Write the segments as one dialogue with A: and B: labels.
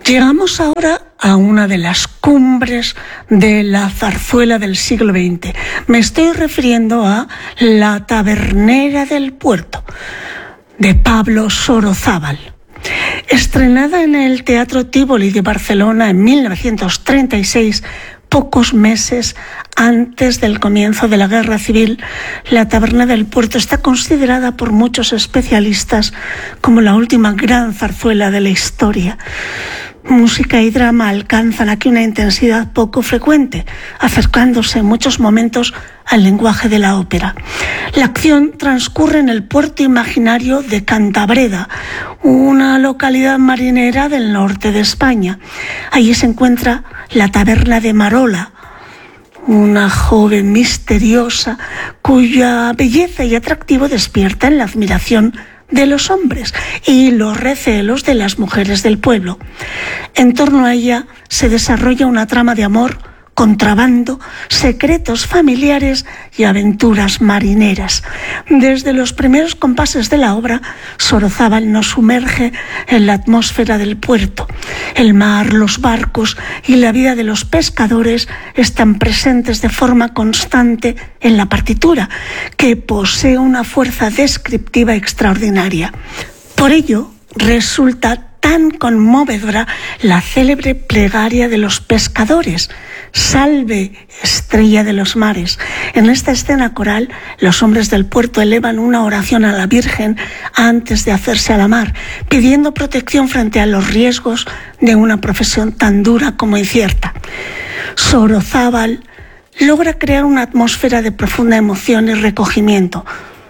A: Llegamos ahora a una de las cumbres de la zarzuela del siglo XX. Me estoy refiriendo a La tabernera del puerto, de Pablo Sorozábal. Estrenada en el Teatro Tívoli de Barcelona en 1936, pocos meses antes del comienzo de la Guerra Civil, La taberna del puerto está considerada por muchos especialistas como la última gran zarzuela de la historia. Música y drama alcanzan aquí una intensidad poco frecuente, acercándose en muchos momentos al lenguaje de la ópera. La acción transcurre en el puerto imaginario de Cantabreda, una localidad marinera del norte de España. Allí se encuentra la taberna de Marola, una joven misteriosa cuya belleza y atractivo despiertan la admiración de los hombres y los recelos de las mujeres del pueblo. En torno a ella se desarrolla una trama de amor, contrabando, secretos familiares y aventuras marineras. Desde los primeros compases de la obra, Sorozábal nos sumerge en la atmósfera del puerto. El mar, los barcos y la vida de los pescadores están presentes de forma constante en la partitura, que posee una fuerza descriptiva extraordinaria. Por ello, resulta tan conmovedora la célebre plegaria de los pescadores: «Salve, estrella de los mares». En esta escena coral, los hombres del puerto elevan una oración a la Virgen antes de hacerse a la mar, pidiendo protección frente a los riesgos de una profesión tan dura como incierta. Sorozábal logra crear una atmósfera de profunda emoción y recogimiento.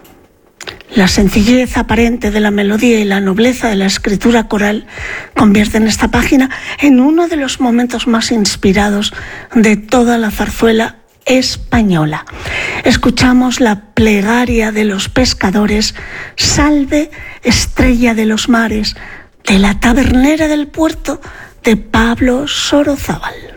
A: La sencillez aparente de la melodía y la nobleza de la escritura coral convierten esta página en uno de los momentos más inspirados de toda la zarzuela española. Escuchamos la plegaria de los pescadores: «Salve, estrella de los mares», de La tabernera del puerto, de Pablo Sorozábal.